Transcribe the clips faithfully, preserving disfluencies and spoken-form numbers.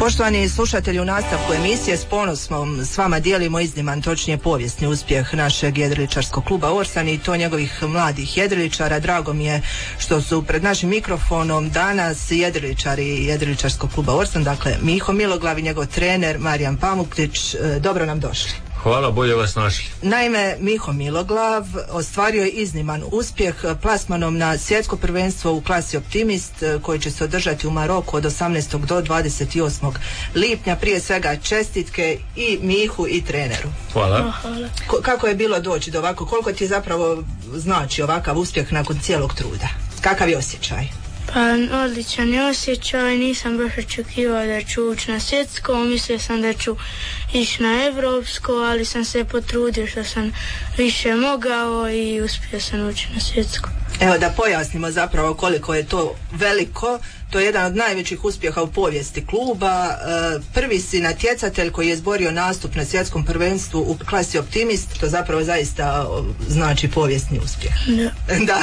Poštovani slušatelji, u nastavku emisije s ponosom s vama dijelimo izniman, točnije povijesni uspjeh našeg jedriličarskog kluba Orsan i to njegovih mladih jedriličara. Drago mi je što su pred našim mikrofonom danas jedriličari jedriličarskog kluba Orsan, dakle Miho Miloglav i njegov trener Marijan Pamuklić. Dobro nam došli. Hvala, bolje vas našli. Naime, Miho Miloglav ostvario je izniman uspjeh plasmanom na svjetsko prvenstvo u klasi Optimist koji će se održati u Maroku od osamnaestog do dvadeset osmog lipnja. Prije svega čestitke i Mihu i treneru. Hvala. K- kako je bilo doći do ovako? Koliko ti zapravo znači ovakav uspjeh nakon cijelog truda? Kakav je osjećaj? Pa odličan je osjećaj, nisam baš očekivao da ću ući na svjetsko, mislio sam da ću ići na evropsko, ali sam se potrudio što sam više mogao i uspio sam ući na svjetsko. Evo da pojasnimo zapravo koliko je to veliko. To je jedan od najvećih uspjeha u povijesti kluba. Prvi si natjecatelj koji je izborio nastup na svjetskom prvenstvu u klasi Optimist, što zapravo zaista znači povijesni uspjeh. Da. Da.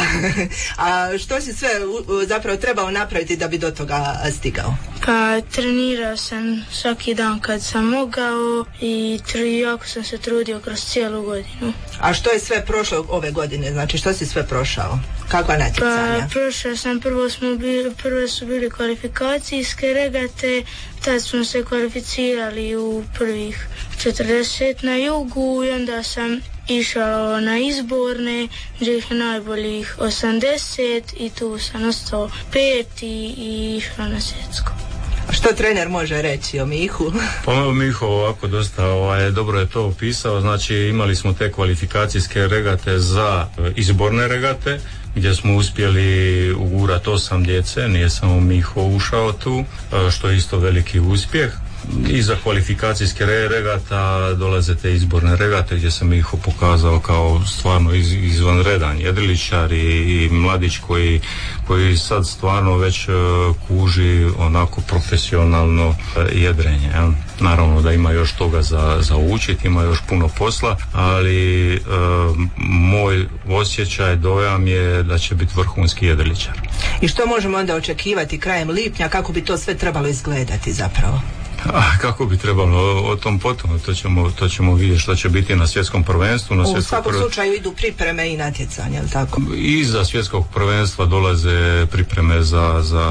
A što si sve zapravo trebao napraviti da bi do toga stigao? Pa trenirao sam svaki dan kad sam mogao i tri, jako sam se trudio kroz cijelu godinu. A što je sve prošlo ove godine? Znači što si sve prošao? Kakva natjecanja? Pa prošao sam, prvo smo bili, prvo su bili kvalifikacijske regate, tad smo se kvalificirali u prvih četrdeset na jugu i onda sam išao na izborne, gdje je najboljih osamdeset i tu sam ostao peti i išao na svjetsko. Što trener može reći o Mihu? Pa Miho ovako dosta ovaj, dobro je to opisao, znači imali smo te kvalifikacijske regate za izborne regate, gdje smo uspjeli ugurati osam djece, nije samo Miho ušao tu, što je isto veliki uspjeh. Iza kvalifikacijske regata dolaze te izborne regate gdje sam ih pokazao kao stvarno iz, izvanredan jedriličar i, i mladić koji, koji sad stvarno već uh, kuži onako profesionalno uh, jedrenje. Ja. Naravno da ima još toga za, za učiti, ima još puno posla, ali uh, moj osjećaj, dojam je da će biti vrhunski jedriličar. I što možemo onda očekivati krajem lipnja, kako bi to sve trebalo izgledati zapravo? A kako bi trebalo, o tom potom, to ćemo, to ćemo vidjeti što će biti na svjetskom prvenstvu. Na u svakom prv... slučaju idu pripreme i natjecanja, ali tako? I za svjetskog prvenstva dolaze pripreme za, za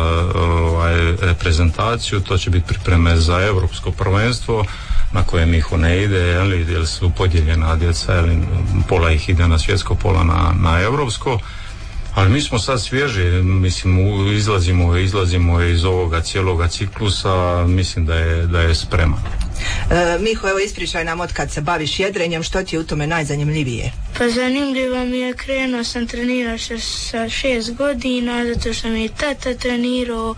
ovaj, reprezentaciju, to će biti pripreme za europsko prvenstvo, na koje Miho ne ide, jeli, jer su podijeljena djeca, jeli, pola ih ide na svjetsko, pola na, na europsko. Ali mi smo sad svježi, mislim, izlazimo, izlazimo iz ovoga cijeloga ciklusa, mislim da je, da je spreman. E, Miho, evo ispričaj nam od kad se baviš jedrenjem, što ti je u tome najzanimljivije? Pa zanimljivo mi je, krenuo sam trenirao sa šest godina, zato što mi je tata trenirao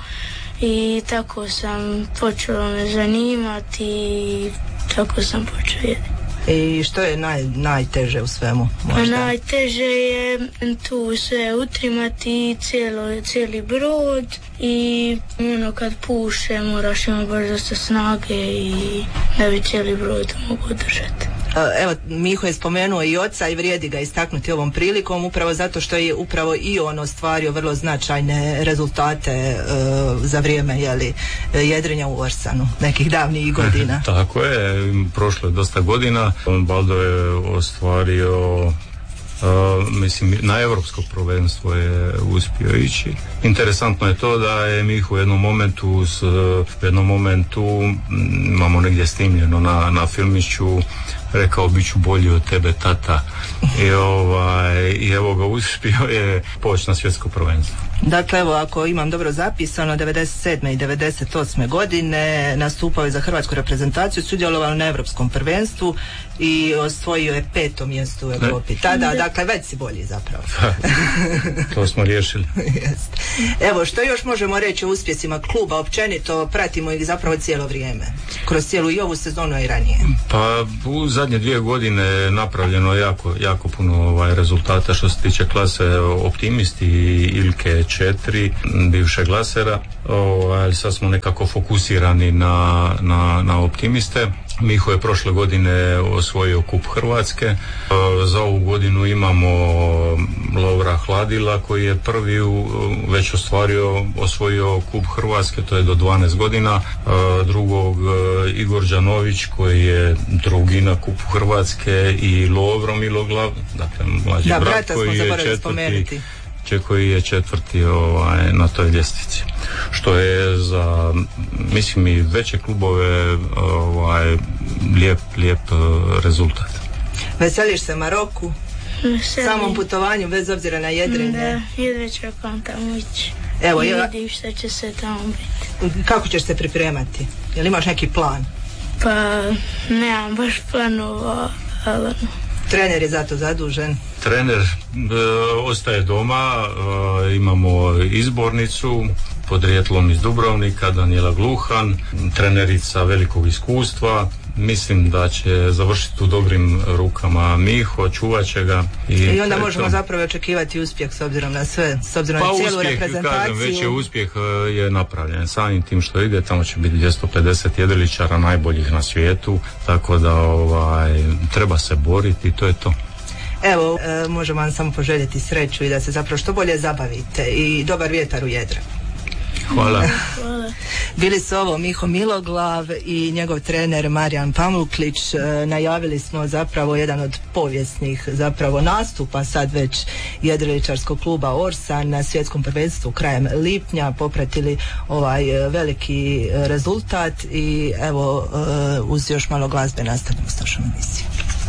i tako sam počeo me zanimati i tako sam počeo jedrenje. I što je naj, najteže u svemu? Možda? Najteže je tu sve utrimati, cijelo, cijeli brod i ono kad puše moraš imati baš dosta snage i da bi cijeli brod mogu držati. Evo, Miho je spomenuo i oca i vrijedi ga istaknuti ovom prilikom, upravo zato što je upravo i on ostvario vrlo značajne rezultate uh, za vrijeme jeli, jedrenja u Orsanu, nekih davnijih godina. Tako je, prošlo je dosta godina. Baldo je ostvario Uh, mislim, na europsko prvenstvo je uspio ići. Interesantno je to da je Miho u jednom momentu s, u jednom momentu imamo negdje snimljeno na, na filmiću, rekao bit ću bolji od tebe, tata. I, ovaj, i evo ga, uspio je poći na svjetsko prvenstvo. Dakle, evo, ako imam dobro zapisano, devedeset sedme i devedeset osme godine nastupao je za hrvatsku reprezentaciju, sudjelovao na europskom prvenstvu i osvojio je peto mjesto u Europi. Tada, dakle, već si bolji zapravo. To smo riješili. Evo, što još možemo reći o uspjesima kluba općenito, pratimo ih zapravo cijelo vrijeme, kroz cijelu i ovu sezonu i ranije. Pa u zadnje dvije godine napravljeno jako, jako puno ovaj, rezultata što se tiče klase Optimisti i Ilke četiri, bivše Glasera, ovaj, sad smo nekako fokusirani na, na, na Optimiste Miho je prošle godine osvojio kup Hrvatske. Za ovu godinu imamo Lovra Hladila koji je prvi već ostvario, osvojio kup Hrvatske, to je do dvanaest godina. Drugog Igor Đanović koji je drugi na kupu Hrvatske i Lovro Miloglav, dakle mlađi da, brat koji je četvrti. Spomenuti. koji je četvrti ovaj, na toj ljestvici. Što je za, mislim, i veće klubove ovaj, lijep, lijep rezultat. Veseliš se Maroku? Veselim. Samom putovanju, bez obzira na jedrenje? Da, jedva čekam tamo ići. Evo, I ja... vidim šta će se tamo biti. Kako ćeš se pripremati? Jel imaš neki plan? Pa, nemam baš planova, ali... Trener je zato zadužen. Trener e, ostaje doma, e, imamo izbornicu podrijetlom iz Dubrovnika, Danijela Gluhan, trenerica velikog iskustva. Mislim da će završiti u dobrim rukama Miho, čuvat će ga. I, I onda možemo zapravo očekivati uspjeh s obzirom na sve, s obzirom pa na cijelu uspjeh, reprezentaciju. Kažem, već je uspjeh je napravljen. Samim tim što ide, tamo će biti dvjesto pedeset jedriličara najboljih na svijetu, tako da ovaj, treba se boriti i to je to. Evo, e, možemo vam samo poželjeti sreću i da se zapravo što bolje zabavite i dobar vjetar u jedre. Hvala. Hvala. Bili su ovo Miho Miloglav i njegov trener Marijan Pamuklić. E, najavili smo zapravo jedan od povijesnih zapravo nastupa sad već jedriličarskog kluba Orsan na svjetskom prvenstvu krajem lipnja, popratili ovaj veliki rezultat i evo e, uz još malo glazbe nastavljamo s našom emisijom.